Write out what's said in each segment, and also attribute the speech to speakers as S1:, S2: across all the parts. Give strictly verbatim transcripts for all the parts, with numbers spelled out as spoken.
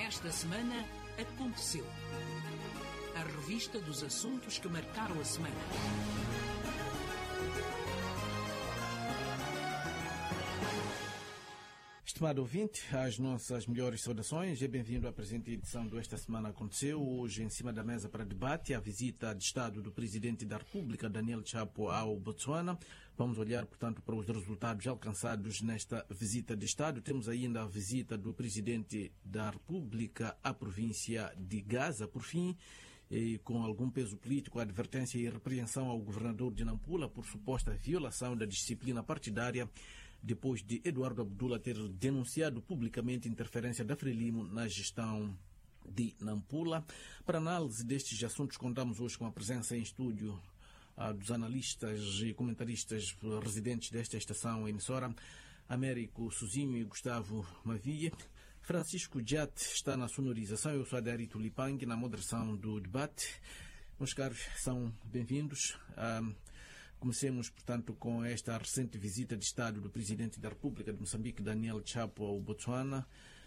S1: Esta semana aconteceu. A revista dos assuntos que marcaram a semana.
S2: Estimado ouvinte, as nossas melhores saudações e bem-vindo à presente edição do Esta Semana Aconteceu. Hoje, em cima da mesa para debate, a visita de Estado do Presidente da República, Daniel Chapo, ao Botsuana. Vamos olhar, portanto, para os resultados alcançados nesta visita de Estado. Temos ainda a visita do Presidente da República à província de Gaza, por fim, e com algum peso político, a advertência e repreensão ao governador de Nampula por suposta violação da disciplina partidária, depois de Eduardo Abdullah ter denunciado publicamente interferência da Frelimo na gestão de Nampula. Para análise destes assuntos, contamos hoje com a presença em estúdio ah, dos analistas e comentaristas residentes desta estação emissora, Américo Suzinho e Gustavo Mavia. Francisco Jat está na sonorização, eu sou Adarito Lipang na moderação do debate. Meus caros, são bem-vindos. Ah, Comecemos, portanto, com esta recente visita de Estado do Presidente da República de Moçambique, Daniel Chapo, ao Botsuana.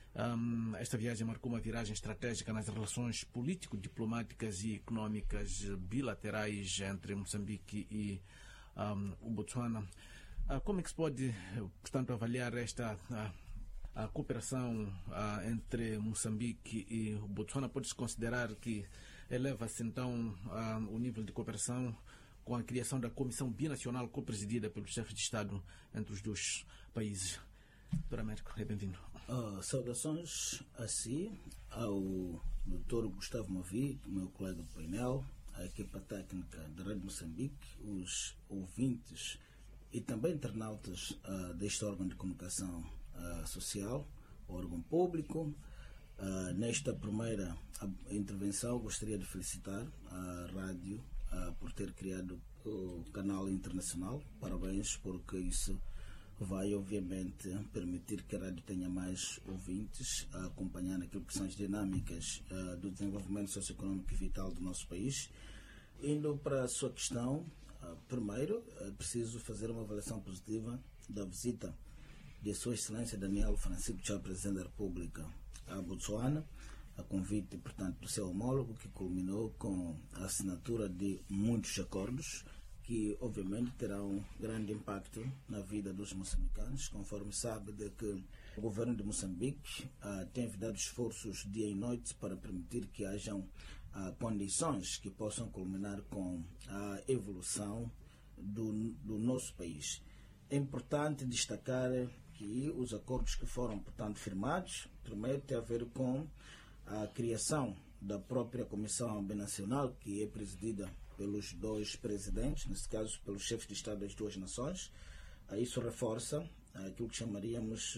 S2: Um, esta viagem marcou uma viragem estratégica nas relações político-diplomáticas e económicas bilaterais entre Moçambique e um, o Botsuana. Uh, como é que se pode, portanto, avaliar esta uh, a cooperação uh, entre Moçambique e o Botsuana? Pode-se considerar que eleva-se, então, uh, o nível de cooperação com a criação da Comissão Binacional co-presidida pelo chefe de Estado entre os dois países. doutor Américo, é bem-vindo.
S3: Uh, saudações a si, ao doutor Gustavo Mavi, meu colega do painel, a equipa técnica da Rádio Moçambique, os ouvintes e também internautas uh, deste órgão de comunicação uh, social, órgão público. Uh, nesta primeira intervenção, gostaria de felicitar a rádio Uh, por ter criado o canal internacional. Parabéns, porque isso vai obviamente permitir que a rádio tenha mais ouvintes a acompanhar aquilo que são as dinâmicas uh, do desenvolvimento socioeconômico e vital do nosso país. Indo para a sua questão, uh, primeiro é preciso fazer uma avaliação positiva da visita de Sua Excelência Daniel Francisco Chapo, Presidente da República, a Botsuana, a convite, portanto, do seu homólogo, que culminou com a assinatura de muitos acordos que, obviamente, terão um grande impacto na vida dos moçambicanos, conforme sabe de que o governo de Moçambique ah, tem dado esforços dia e noite para permitir que hajam ah, condições que possam culminar com a evolução do, do nosso país. É importante destacar que os acordos que foram, portanto, firmados, primeiro tem a ver com a criação da própria Comissão Binacional, que é presidida pelos dois presidentes, nesse caso pelos chefes de Estado das duas nações. Isso reforça aquilo que chamaríamos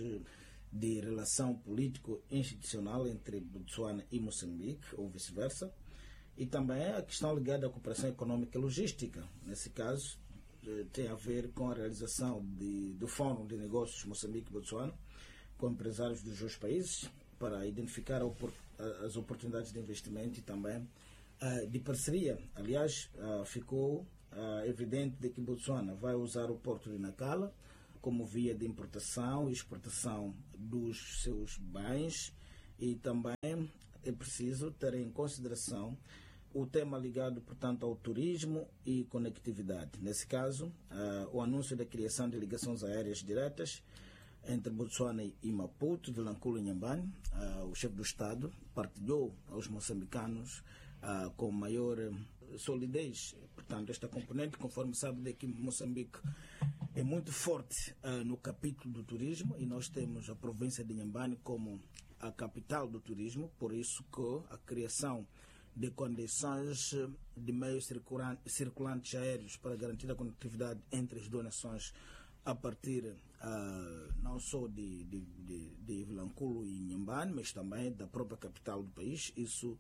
S3: de relação político-institucional entre Botsuana e Moçambique, ou vice-versa. E também a questão ligada à cooperação econômica e logística. Nesse caso, tem a ver com a realização de, do Fórum de Negócios Moçambique e Botsuana, com empresários dos dois países, para identificar as oportunidades de investimento e também uh, de parceria. Aliás, uh, ficou uh, evidente de que Botsuana vai usar o porto de Nacala como via de importação e exportação dos seus bens, e também é preciso ter em consideração o tema ligado, portanto, ao turismo e conectividade. Nesse caso, uh, o anúncio da criação de ligações aéreas diretas entre Botsuana e Maputo, Vilanculo e Inhambane. Uh, o chefe do Estado partilhou aos moçambicanos uh, com maior uh, solidez, portanto, esta componente, conforme sabe, de que Moçambique é muito forte uh, no capítulo do turismo, e nós temos a província de Inhambane como a capital do turismo, por isso que a criação de condições de meios circulantes aéreos para garantir a conectividade entre as duas nações a partir uh, não só de, de, de, de Vilanculo e Inhambane, mas também da própria capital do país. Isso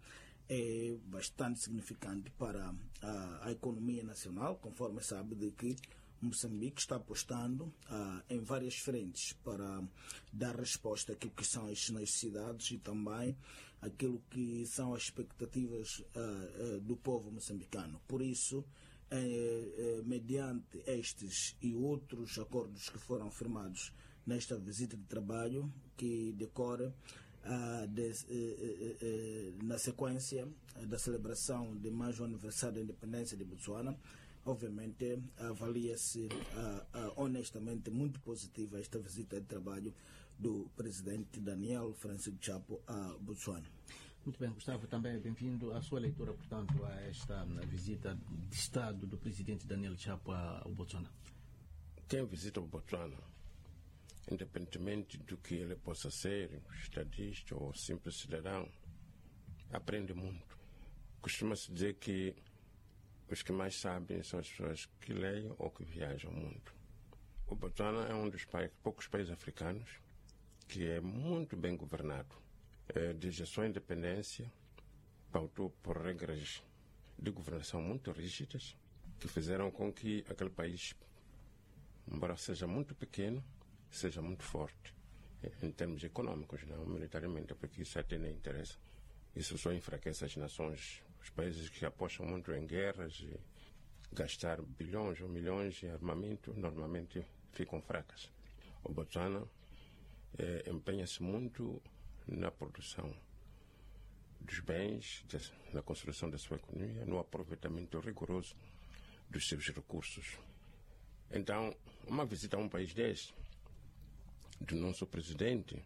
S3: é bastante significante para a, a economia nacional, conforme sabe de que Moçambique está apostando uh, em várias frentes para dar resposta àquilo que são as necessidades e também àquilo que são as expectativas uh, uh, do povo moçambicano. Por isso, eh, eh, mediante estes e outros acordos que foram firmados nesta visita de trabalho, que decorre uh, de, eh, eh, eh, na sequência da celebração de mais um aniversário da independência de Botsuana. Obviamente, avalia-se uh, uh, honestamente muito positiva esta visita de trabalho do presidente Daniel Francisco Chapo a Botsuana.
S2: Muito bem, Gustavo, também bem-vindo à sua leitura, portanto, a esta visita de Estado do presidente Daniel Chapo ao Botsuana.
S4: Quem visita o Botsuana, independentemente do que ele possa ser, estadista ou simples cidadão, aprende muito. Costuma-se dizer que os que mais sabem são as pessoas que leem ou que viajam muito. O Botsuana é um dos países, poucos países africanos que é muito bem governado. É, desde a sua independência, pautou por regras de governação muito rígidas, que fizeram com que aquele país, embora seja muito pequeno, seja muito forte, em termos econômicos, não militarmente, porque isso até nem interessa. Isso só enfraquece as nações, os países que apostam muito em guerras e gastar bilhões ou milhões em armamento, normalmente ficam fracas. O Botsuana é, empenha-se muito na produção dos bens, na construção da sua economia, no aproveitamento rigoroso dos seus recursos. Então, uma visita a um país deste, do nosso presidente,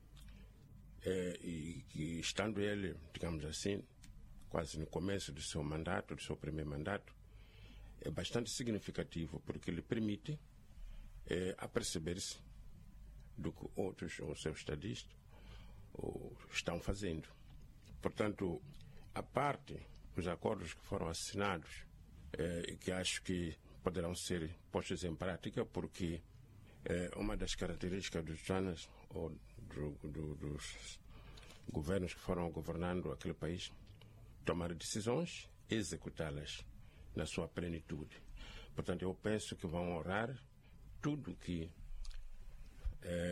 S4: é, e, e estando ele, digamos assim, quase no começo do seu mandato, do seu primeiro mandato, é bastante significativo, porque lhe permite é, aperceber-se do que outros, ou seus estadistas, ou estão fazendo. Portanto, a parte dos acordos que foram assinados, e eh, que acho que poderão ser postos em prática, porque eh, uma das características dos Botsuanas, ou do, do, dos governos que foram governando aquele país, tomar decisões e executá-las na sua plenitude. Portanto, eu penso que vão honrar tudo que eh,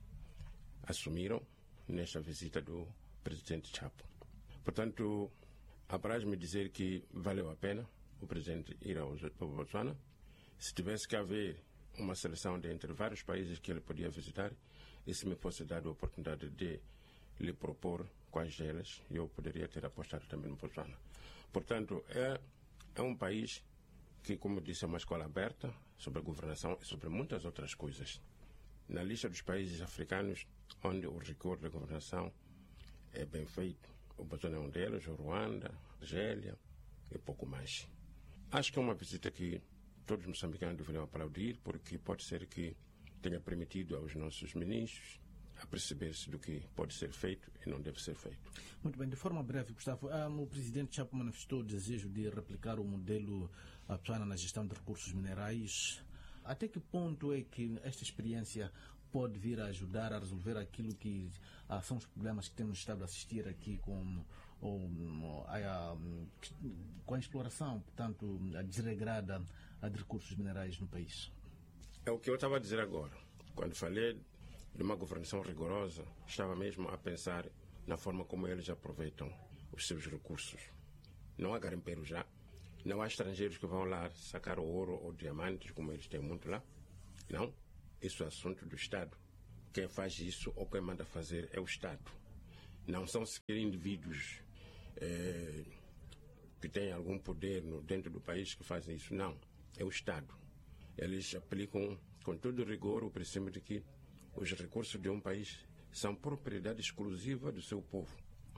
S4: assumiram nesta visita do presidente Chapo. Portanto, apraz-me dizer que valeu a pena o presidente ir ao Botsuana. Se tivesse que haver uma seleção de entre vários países que ele podia visitar, e se me fosse dado a oportunidade de lhe propor quais delas, eu poderia ter apostado também no Botsuana. Portanto, é, é um país que, como disse, é uma escola aberta sobre a governação e sobre muitas outras coisas. Na lista dos países africanos onde o rigor da governação é bem feito, o Botsuana é um deles, o Ruanda, a Argélia e pouco mais. Acho que é uma visita que todos os moçambicanos deveriam aplaudir, porque pode ser que tenha permitido aos nossos ministros aperceber-se do que pode ser feito e não deve ser feito.
S2: Muito bem, de forma breve, Gustavo, um, o presidente Chapo manifestou o desejo de replicar o modelo Botsuana na gestão de recursos minerais. Até que ponto é que esta experiência pode vir a ajudar a resolver aquilo que ah, são os problemas que temos estado a assistir aqui com, ou, a, a, com a exploração, portanto, a desregrada de recursos minerais no país?
S4: É o que eu estava a dizer agora. Quando falei de uma governação rigorosa, estava mesmo a pensar na forma como eles aproveitam os seus recursos. Não há garimpeiros já, não há estrangeiros que vão lá sacar ouro ou diamantes, como eles têm muito lá. Não. Isso é assunto do Estado. Quem faz isso ou quem manda fazer é o Estado. Não são sequer indivíduos eh, que têm algum poder no, dentro do país que fazem isso. Não. É o Estado. Eles aplicam com todo rigor o princípio de que os recursos de um país são propriedade exclusiva do seu povo.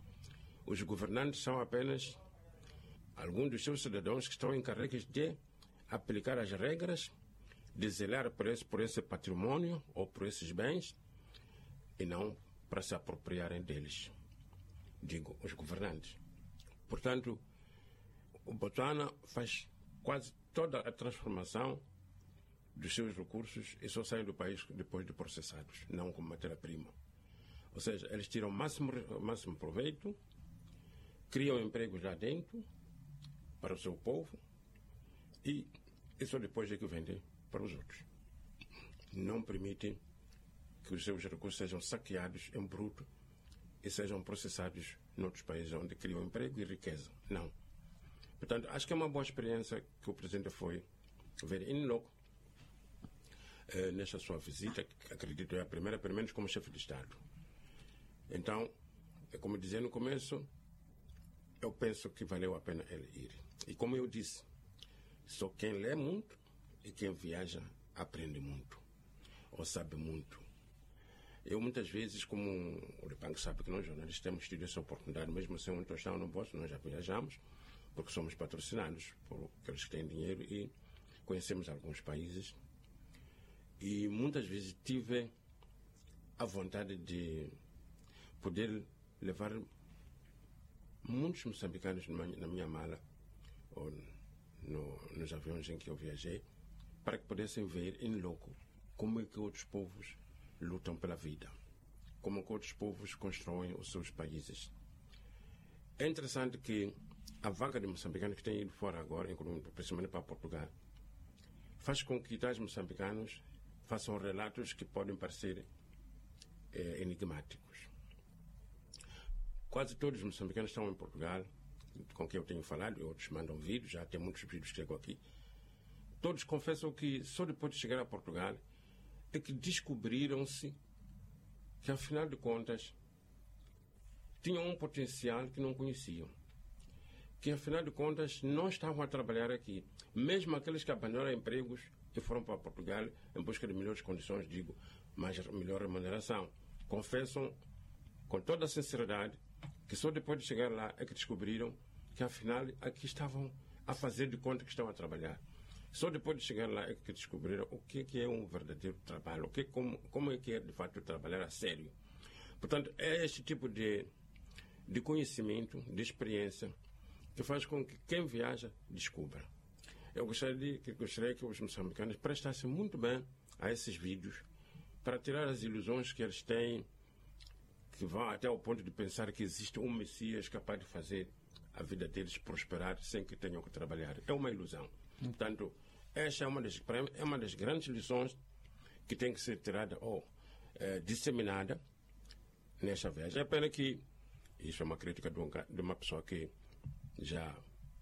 S4: Os governantes são apenas alguns dos seus cidadãos que estão encarregues de aplicar as regras, de zelar por esse, por esse patrimônio ou por esses bens, e não para se apropriarem deles. Digo, os governantes. Portanto, o Botsuana faz quase toda a transformação dos seus recursos e só saem do país depois de processados, não como matéria-prima. Ou seja, eles tiram o máximo, máximo proveito, criam empregos lá dentro para o seu povo e, e só depois é que vendem para os outros. Não permitem que os seus recursos sejam saqueados em bruto e sejam processados noutros países onde criam emprego e riqueza. Não. Portanto, acho que é uma boa experiência que o presidente foi ver in loco eh, nesta sua visita, que acredito é a primeira, pelo menos como chefe de Estado. Então, é como eu dizia no começo, eu penso que valeu a pena ele ir. E como eu disse, só quem lê muito e quem viaja aprende muito, ou sabe muito. Eu muitas vezes, como o Lipango sabe que nós jornalistas temos tido essa oportunidade, mesmo sem um tostão no bolso, nós já viajamos, porque somos patrocinados por aqueles que têm dinheiro e conhecemos alguns países. E muitas vezes tive a vontade de poder levar muitos moçambicanos na minha mala, ou no, nos aviões em que eu viajei, para que pudessem ver em loco como é que outros povos lutam pela vida, como que outros povos constroem os seus países. É interessante que a vaga de moçambicanos que têm ido fora agora, principalmente para Portugal, faz com que tais moçambicanos façam relatos que podem parecer eh, enigmáticos. Quase todos os moçambicanos estão em Portugal, com quem eu tenho falado, e outros mandam vídeos, já tem muitos vídeos que chegam aqui. Todos confessam que só depois de chegar a Portugal é que descobriram-se que, afinal de contas, tinham um potencial que não conheciam. Que, afinal de contas, não estavam a trabalhar aqui. Mesmo aqueles que abandonaram empregos e foram para Portugal em busca de melhores condições, digo, mais melhor remuneração, confessam com toda a sinceridade que só depois de chegar lá é que descobriram que, afinal, aqui estavam a fazer de conta que estão a trabalhar. Só depois de chegar lá é que descobriram o que é um verdadeiro trabalho, o que, como, como é que é, de fato, trabalhar a sério. Portanto, é este tipo de, de conhecimento, de experiência, que faz com que quem viaja descubra. Eu gostaria, de, que, gostaria que os moçambicanos prestassem muito bem a esses vídeos para tirar as ilusões que eles têm, que vão até ao ponto de pensar que existe um Messias capaz de fazer a vida deles prosperar sem que tenham que trabalhar. É uma ilusão. Portanto, esta é uma das, é uma das grandes lições que tem que ser tirada ou é, disseminada nesta viagem. É pena que, isso é uma crítica de, um, de uma pessoa que já,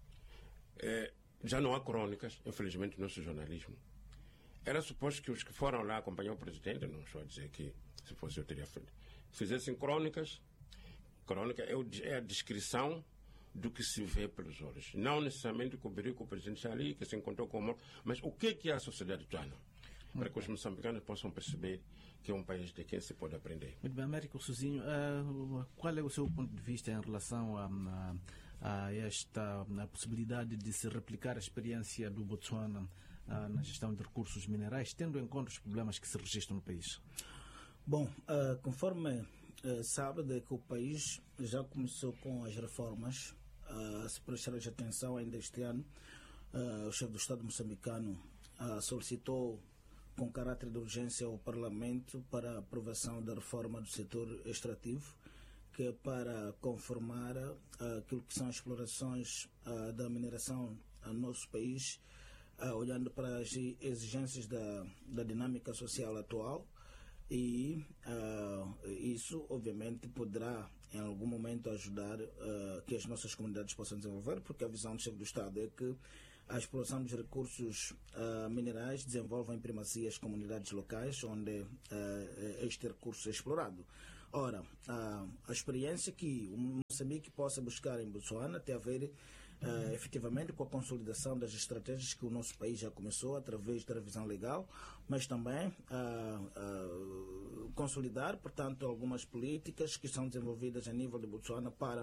S4: é, já não há crônicas, infelizmente, no nosso jornalismo. Era suposto que os que foram lá acompanhar o presidente, não estou a dizer que se fosse eu teria feito, fizessem crônicas. Crônica é a descrição do que se vê pelos olhos. Não necessariamente cobrir que o presidente está ali, que se encontrou com o morto, mas o que é a sociedade tuana? Para que os moçambicanos possam perceber que é um país de quem se pode aprender.
S2: Muito bem, Américo Sozinho, uh, qual é o seu ponto de vista em relação a, a, a esta a possibilidade de se replicar a experiência do Botsuana uh, na gestão de recursos minerais, tendo em conta os problemas que se registram no país?
S3: Bom, uh, conforme uh, sabe de que o país já começou com as reformas, uh, se prestar atenção ainda este ano, uh, o chefe do Estado moçambicano uh, solicitou com caráter de urgência ao Parlamento para a aprovação da reforma do setor extrativo, que é para conformar uh, aquilo que são as explorações uh, da mineração no nosso país, uh, olhando para as exigências da, da dinâmica social atual. E uh, isso, obviamente, poderá em algum momento ajudar uh, que as nossas comunidades possam desenvolver, porque a visão do chefe do Estado é que a exploração dos recursos uh, minerais desenvolve em primazia as comunidades locais onde uh, este recurso é explorado. Ora, uh, a experiência que o Moçambique possa buscar em Botsuana tem a ver Uh, efetivamente com a consolidação das estratégias que o nosso país já começou através da revisão legal, mas também uh, uh, consolidar, portanto, algumas políticas que são desenvolvidas a nível de Botsuana para uh,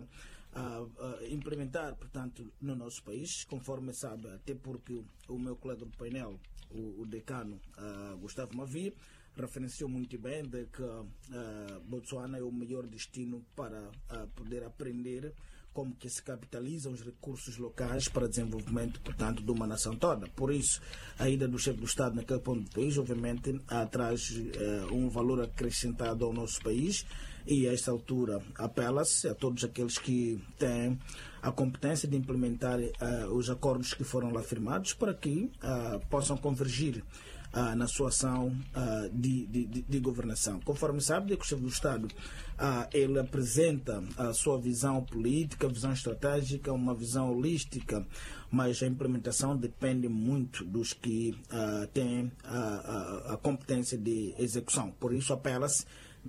S3: uh, implementar, portanto, no nosso país, conforme sabe, até porque o meu colega do painel, o, o decano uh, Gustavo Mavi, referenciou muito bem de que uh, Botsuana é o melhor destino para uh, poder aprender como que se capitalizam os recursos locais para desenvolvimento, portanto, de uma nação toda. Por isso, a ida do chefe do Estado naquele ponto do país, obviamente, traz uh, um valor acrescentado ao nosso país e, a esta altura, apela-se a todos aqueles que têm a competência de implementar uh, os acordos que foram lá firmados para que uh, possam convergir Uh, na sua ação uh, de, de, de governação. Conforme sabe, o chefe do Estado uh, ele apresenta a sua visão política, visão estratégica, uma visão holística, mas a implementação depende muito dos que uh, têm a, a, a competência de execução. Por isso, apela-se de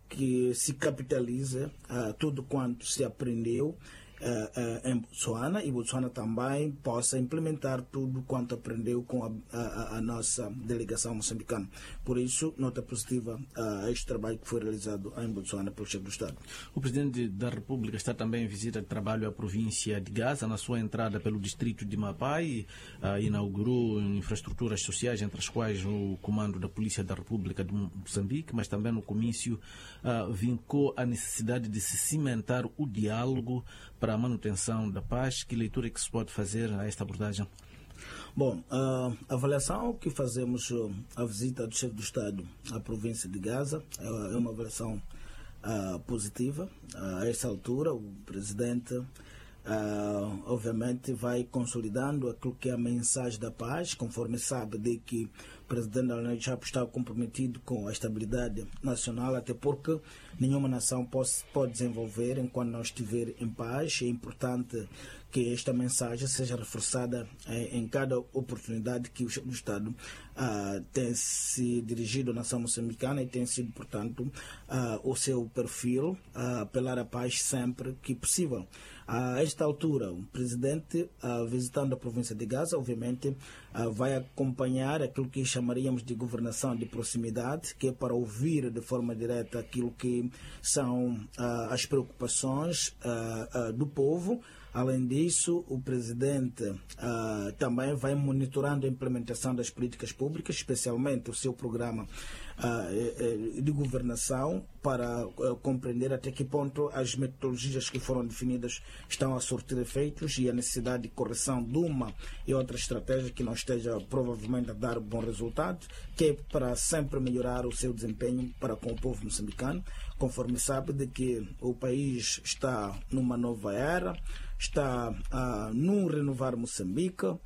S3: que se capitalize uh, tudo quanto se aprendeu Uh, uh, em Botsuana, e Botsuana também possa implementar tudo quanto aprendeu com a, a, a nossa delegação moçambicana. Por isso, nota positiva a este trabalho que foi realizado em Botsuana pelo chefe do Estado.
S2: O Presidente da República está também em visita de trabalho à província de Gaza. Na sua entrada pelo distrito de Mapai, uh, inaugurou infraestruturas sociais, entre as quais o comando da Polícia da República de Moçambique, mas também no comício uh, vincou a necessidade de se cimentar o diálogo para a manutenção da paz. Que leitura que se pode fazer a esta abordagem?
S3: Bom, a avaliação que fazemos a visita do chefe do Estado à província de Gaza é uma avaliação uh, positiva. Uh, a esta altura, o presidente uh, obviamente vai consolidando aquilo que é a mensagem da paz, conforme sabe de que o presidente Daniel Chapo está comprometido com a estabilidade nacional, até porque nenhuma nação pode, pode desenvolver enquanto não estiver em paz. É importante que esta mensagem seja reforçada eh, em cada oportunidade que o chefe do Estado ah, tem se dirigido à nação moçambicana, e tem sido, portanto, ah, o seu perfil ah, apelar à paz sempre que possível. A esta altura, o presidente, ah, visitando a província de Gaza, obviamente ah, vai acompanhar aquilo que chamaríamos de governação de proximidade, que é para ouvir de forma direta aquilo que são ah, as preocupações ah, ah, do povo. Além disso, o presidente uh, também vai monitorando a implementação das políticas públicas, especialmente o seu programa uh, de governação, para uh, compreender até que ponto as metodologias que foram definidas estão a surtir efeitos, e a necessidade de correção de uma e outra estratégia que não esteja provavelmente a dar bom resultado, que é para sempre melhorar o seu desempenho para com o povo moçambicano, conforme sabe de que o país está numa nova era, está uh, num renovar Moçambique, uh,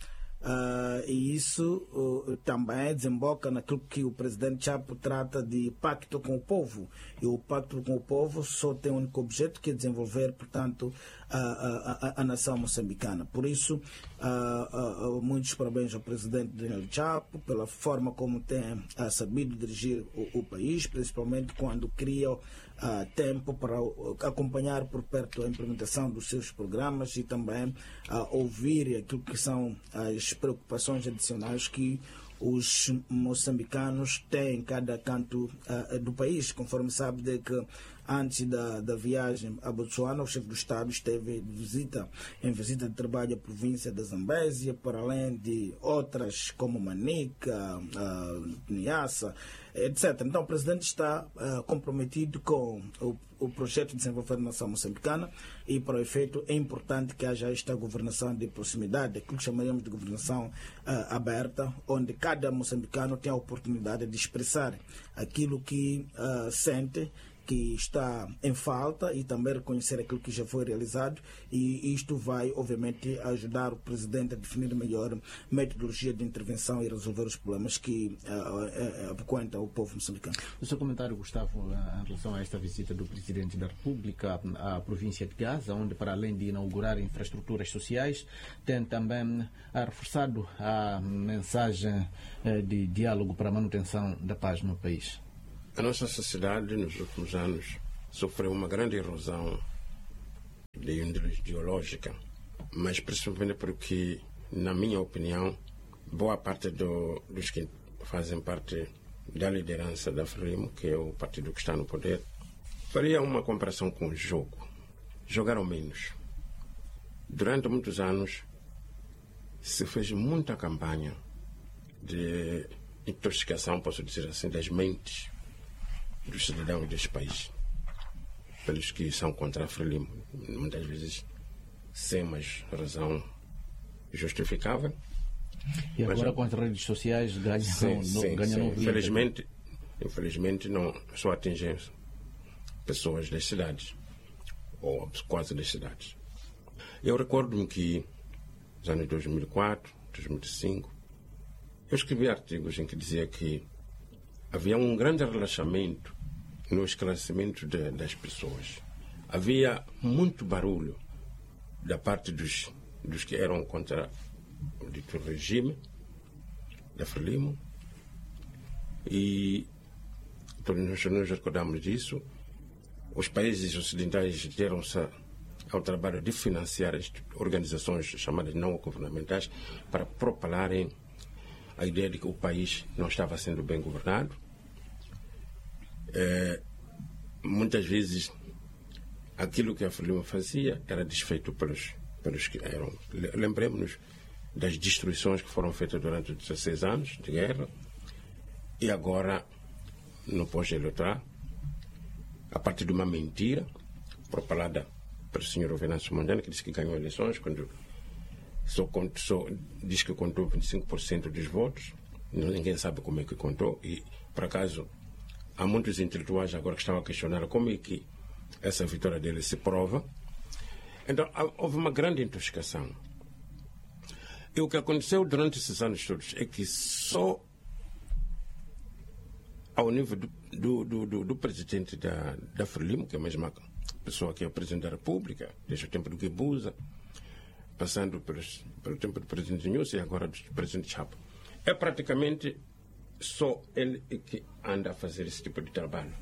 S3: e isso uh, também desemboca naquilo que o presidente Chapo trata de pacto com o povo. E o pacto com o povo só tem um único objeto, que é desenvolver, portanto, a, a, a, a nação moçambicana. Por isso, uh, uh, uh, muitos parabéns ao presidente Daniel Chapo pela forma como tem uh, sabido dirigir o, o país, principalmente quando cria Uh, tempo para uh, acompanhar por perto a implementação dos seus programas, e também uh, ouvir aquilo que são as preocupações adicionais que os moçambicanos têm em cada canto uh, do país. Conforme sabe de que antes da, da viagem a Botsuana, o chefe do Estado esteve de visita, em visita de trabalho à província da Zambésia, para além de outras como Manica, uh, Niassa, etcétera. Então, o presidente está uh, comprometido com o, o projeto de desenvolver a nação moçambicana, e, para o efeito, é importante que haja esta governação de proximidade, aquilo que chamaríamos de governação uh, aberta, onde cada moçambicano tem a oportunidade de expressar aquilo que uh, sente, que está em falta, e também reconhecer aquilo que já foi realizado, e isto vai, obviamente, ajudar o presidente a definir melhor metodologia de intervenção e resolver os problemas que uh, uh, apoquentam o povo moçambicano.
S2: O seu comentário, Gustavo, em relação a esta visita do presidente da República à província de Gaza, onde, para além de inaugurar infraestruturas sociais, tem também reforçado a mensagem de diálogo para a manutenção da paz no país.
S4: A nossa sociedade, nos últimos anos, sofreu uma grande erosão de índole ideológica, mas principalmente porque, na minha opinião, boa parte do, dos que fazem parte da liderança da Frelimo, que é o partido que está no poder, faria uma comparação com o jogo. Jogaram menos. Durante muitos anos, se fez muita campanha de intoxicação, posso dizer assim, das mentes dos cidadãos deste país, pelos que são contra a Frelimo, muitas vezes sem mais razão justificável.
S2: E agora,
S4: mas,
S2: com as redes sociais, ganham
S4: sim,
S2: no,
S4: sim,
S2: ganha
S4: sim.
S2: no
S4: Infelizmente, infelizmente não só atingem pessoas das cidades, ou quase das cidades. Eu recordo-me que nos anos dois mil e quatro, dois mil e cinco, eu escrevi artigos em que dizia que havia um grande relaxamento no esclarecimento de, das pessoas. Havia muito barulho da parte dos, dos que eram contra o dito regime da Frelimo, e todos nós nos recordamos disso, os países ocidentais deram-se ao trabalho de financiar as organizações chamadas não governamentais para propalarem a ideia de que o país não estava sendo bem governado. É, muitas vezes aquilo que a Frelimo fazia era desfeito pelos, pelos que eram. Lembremos-nos das destruições que foram feitas durante os dezesseis anos de guerra e agora, no pós-eleitoral, a partir de uma mentira propalada pelo senhor Venâncio Mondlane, que disse que ganhou eleições, quando só, só diz que contou vinte e cinco por cento dos votos, ninguém sabe como é que contou, e, por acaso, há muitos intelectuais agora que estão a questionar como é que essa vitória dele se prova. Então, houve uma grande intoxicação. E o que aconteceu durante esses anos todos é que só ao nível do, do, do, do, do presidente da, da Frelimo, que é a mesma pessoa que é o presidente da República, desde o tempo do Guebuza, passando pelos, pelo tempo do presidente Nussi e agora do presidente Chapo, é praticamente só ele que anda a fazer esse tipo de trabalho.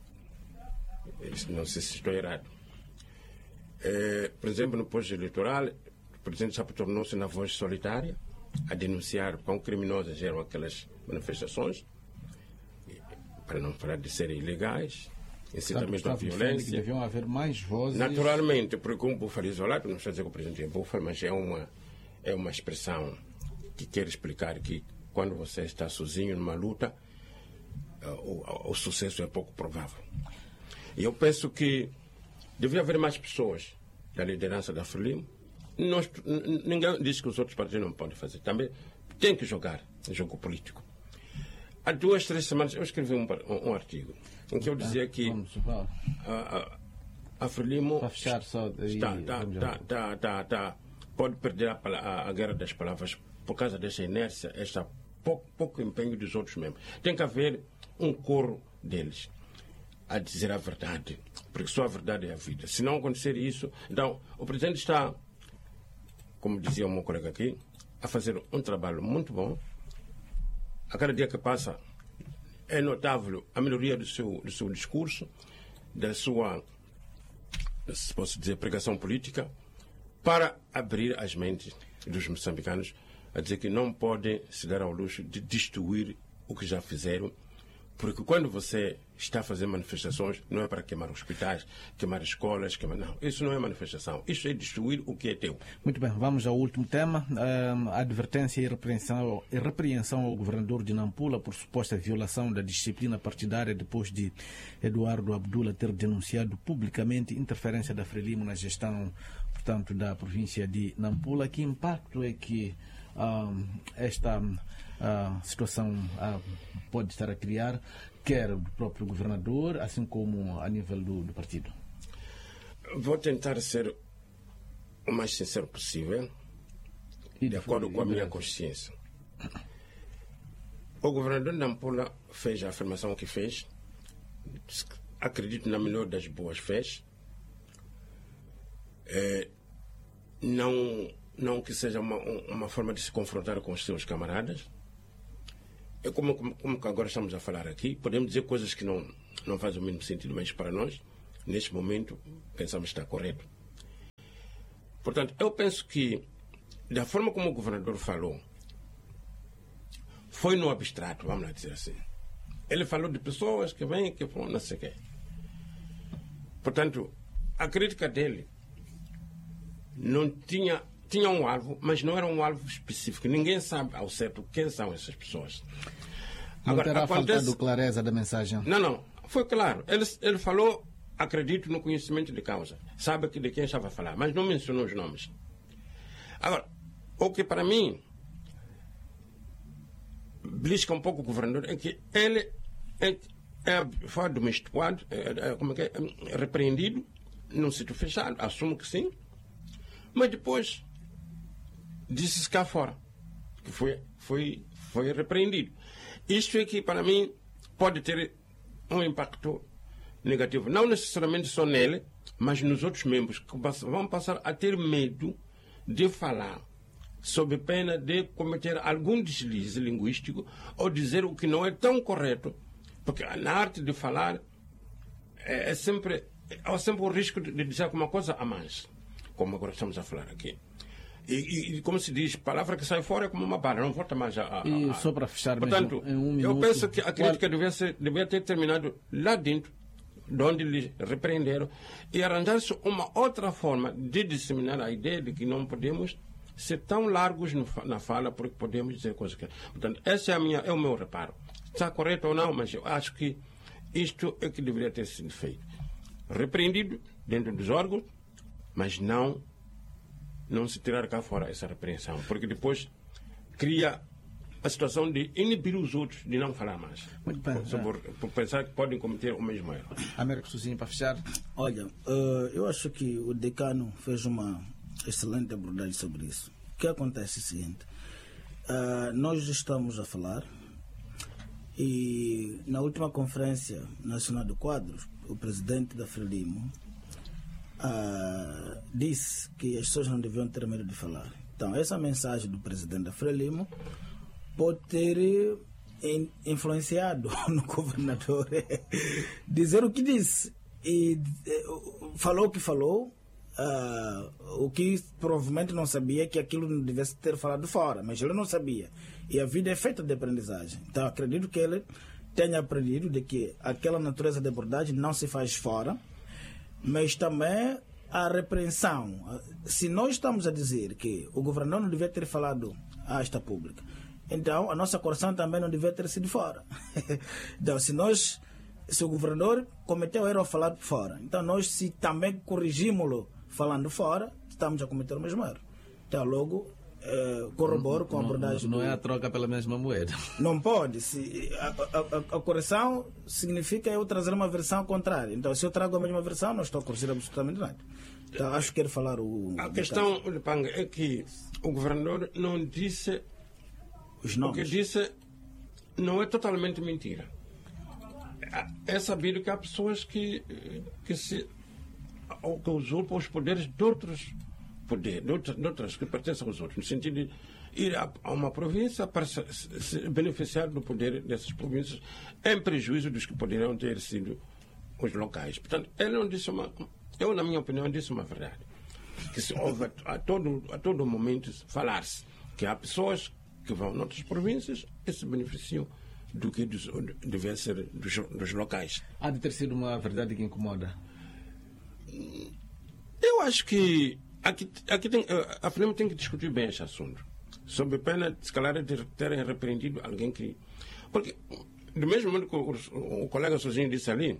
S4: Não sei se estou errado. É, por exemplo, no pós-eleitoral, o presidente Chapo tornou-se na voz solitária a denunciar quão criminosas eram aquelas manifestações, para não falar de serem ilegais, incitamento à violência.
S2: Que deviam haver mais vozes.
S4: Naturalmente, porque um búfalo isolado, não está a dizer que o presidente é búfalo, mas é uma, é uma expressão que quer explicar que quando você está sozinho numa luta, o, o, o sucesso é pouco provável. E eu penso que devia haver mais pessoas da liderança da Frelimo. Nós, ninguém diz que os outros partidos não podem fazer. Também tem que jogar jogo político. Há duas, três semanas eu escrevi um, um, um artigo em que eu dizia que a, a, a Frelimo
S2: está, está,
S4: está, está, está, está, pode perder a, a, a guerra das palavras por causa dessa inércia, esse pouco, pouco empenho dos outros membros. Tem que haver um coro deles a dizer a verdade, porque só a verdade é a vida. Se não acontecer isso, então o presidente está, como dizia o meu colega aqui, a fazer um trabalho muito bom. A cada dia que passa é notável a melhoria do seu, do seu discurso, da sua, se posso dizer, pregação política, para abrir as mentes dos moçambicanos a dizer que não podem se dar ao luxo de destruir o que já fizeram, porque quando você está a fazer manifestações, não é para queimar hospitais, queimar escolas, queimar... Não, isso não é manifestação. Isso é destruir o que é teu.
S2: Muito bem, vamos ao último tema. Um, a advertência e repreensão, e repreensão ao governador de Nampula por suposta violação da disciplina partidária depois de Eduardo Abdullah ter denunciado publicamente interferência da Frelimo na gestão, portanto, da província de Nampula. Que impacto é que um, esta uh, situação uh, pode estar a criar, quer do próprio governador, assim como a nível do, do partido?
S4: Vou tentar ser o mais sincero possível, e de acordo com a minha consciência. O governador de Nampula fez a afirmação que fez, acredito na melhor das boas fés, é, não, não que seja uma, uma forma de se confrontar com os seus camaradas. É como, como, como agora estamos a falar aqui, podemos dizer coisas que não, não fazem o mínimo sentido, mas para nós, neste momento, pensamos que está correto. Portanto, eu penso que, da forma como o governador falou, foi no abstrato, vamos lá dizer assim. Ele falou de pessoas que vêm, que vão, não sei o quê. Portanto, a crítica dele não tinha... Tinha um alvo, mas não era um alvo específico. Ninguém sabe ao certo quem são essas pessoas.
S2: Não Agora, terá acontece... faltado clareza da mensagem?
S4: Não, não. Foi claro. Ele, ele falou, acredito no conhecimento de causa. Sabe que de quem estava a falar, mas não mencionou os nomes. Agora, o que para mim belisca um pouco o governador é que ele é, é, foi domesticado, é, é, como é que é, é repreendido num sítio fechado, assumo que sim, mas depois disse-se cá fora que foi, foi, foi repreendido. Isto é que, para mim, pode ter um impacto negativo. Não necessariamente só nele, mas nos outros membros, que vão passar a ter medo de falar, sob pena de cometer algum deslize linguístico ou dizer o que não é tão correto. Porque na arte de falar é, é sempre há sempre o risco de dizer alguma coisa a mais, como agora estamos a falar aqui. E, e como se diz, palavra que sai fora é como uma bala, não volta mais a... a, a...
S2: E só para fechar
S4: Portanto,
S2: mesmo, em um minuto...
S4: eu penso que a crítica
S2: qual...
S4: devia, ser, devia ter terminado lá dentro, de onde lhe repreenderam, e arranjar-se uma outra forma de disseminar a ideia de que não podemos ser tão largos no, na fala, porque podemos dizer coisas que... Portanto, esse é, a minha, é o meu reparo. Está correto ou não, mas eu acho que isto é que deveria ter sido feito. Repreendido dentro dos órgãos, mas não, não se tirar cá fora essa repreensão, porque depois cria a situação de inibir os outros de não falar mais.
S2: Muito bem.
S4: Por, por, por pensar que podem cometer o mesmo erro.
S2: Américo Sozinho, para fechar.
S3: Olha, uh, eu acho que o decano fez uma excelente abordagem sobre isso. O que acontece é o seguinte: uh, nós estamos a falar e na última Conferência Nacional de Quadros, o presidente da Frelimo uh, disse que as pessoas não deviam ter medo de falar. Então, essa mensagem do presidente da Frelimo pode ter in, influenciado no governador dizer o que disse. E uh, falou o que falou, uh, o que provavelmente não sabia, que aquilo não devia ter falado fora, mas ele não sabia. E a vida é feita de aprendizagem. Então, acredito que ele tenha aprendido de que aquela natureza de abordagem não se faz fora, mas também a repreensão. Se nós estamos a dizer que o governador não devia ter falado à esta pública, então a nossa coração também não devia ter sido fora. Então, se nós, se o governador cometeu erro ao falar fora, então nós, se também corrigimos-lo falando fora, estamos a cometer o mesmo erro. Então, logo, eh, corroboro com a abordagem.
S2: Não, não
S3: do...
S2: é a troca pela mesma moeda.
S3: Não pode. Se, a, a, a correção significa eu trazer uma versão contrária. Então, se eu trago a mesma versão, não estou a corrigir absolutamente nada. Então, acho que quero falar o...
S4: A questão, Lipanga, é que o governador não disse...
S3: Os
S4: o
S3: nomes.
S4: que disse não é totalmente mentira. É sabido que há pessoas que, que se que usurpam os poderes de outros poderes, de outras, de outras que pertencem aos outros, no sentido de ir a, a uma província para se, se beneficiar do poder dessas províncias em prejuízo dos que poderiam ter sido os locais. Portanto, ele não disse uma... Eu, na minha opinião, disse uma verdade. Que se ouve a, a, todo, a todo momento falar-se que há pessoas que vão noutras províncias e se beneficiam do que dos, deve ser dos, dos locais.
S2: Há de ter sido uma verdade que incomoda?
S4: Eu acho que aqui, aqui tem, a Frelimo tem que discutir bem este assunto, sob pena de, se calhar, de terem repreendido alguém que... Porque, do mesmo modo que o, o colega Sozinho disse ali,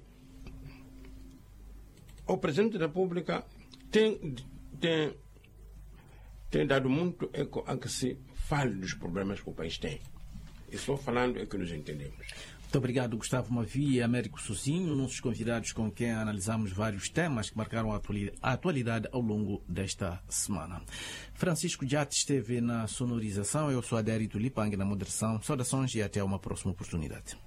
S4: o Presidente da República tem, tem, tem dado muito eco a que se fale dos problemas que o país tem. E só falando é que nos entendemos.
S2: Muito obrigado, Gustavo Mavi e Américo Sozinho, nossos convidados com quem analisamos vários temas que marcaram a atualidade ao longo desta semana. Francisco Jati esteve na sonorização, eu sou Adérito Lipang na moderação. Saudações e até uma próxima oportunidade.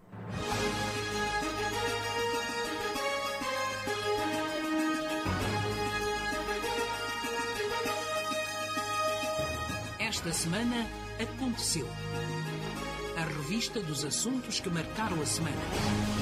S1: Esta semana aconteceu. A revista dos assuntos que marcaram a semana.